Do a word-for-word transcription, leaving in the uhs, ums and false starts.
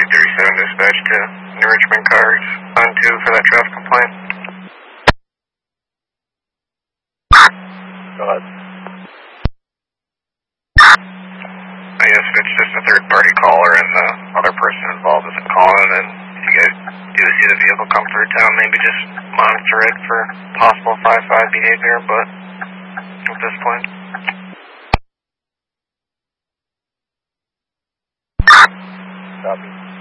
eight thirty-seven dispatch to New Richmond Cars on two for that traffic complaint. Go ahead. I guess if it's just a third party caller and the other person involved isn't calling, then if you guys do see the vehicle come through town, maybe just monitor it for possible five five behavior, but at this point. Copy.